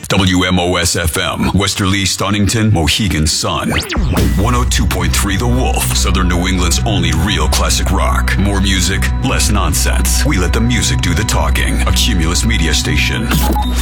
WMOS FM, Westerly, Stonington, Mohegan Sun. 102.3 The Wolf, Southern New England's only real classic rock. More music, less nonsense. We let the music do the talking. A Cumulus Media station.